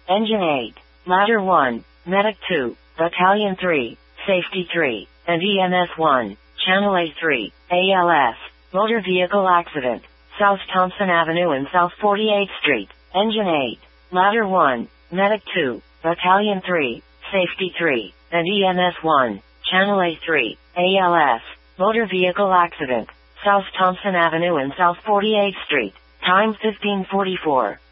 Engine 8, Ladder 1, Medic 2, Battalion 3, Safety 3, and EMS 1, Channel A3, ALS, Motor Vehicle Accident, South Thompson Avenue and South 48th Street. Engine 8, Ladder 1, Medic 2, Battalion 3, Safety 3, and EMS 1, Channel A3, ALS, Motor Vehicle Accident, South Thompson Avenue and South 48th Street. Time 15:44.